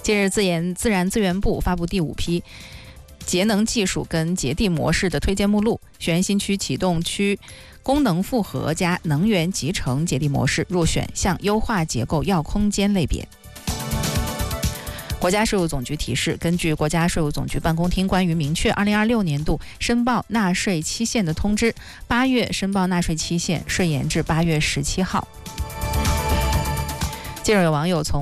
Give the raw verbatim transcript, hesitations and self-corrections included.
近日，自研自然资源部发布第五批节能技术跟节地模式的推荐目录，雄安新区启动区功能复合加能源集成节地模式入选项优化结构要空间类别。国家税务总局提示，根据国家税务总局办公厅关于明确二零二六年度申报纳税期限的通知，八月申报纳税期限顺延至八月十七号。近日有网友从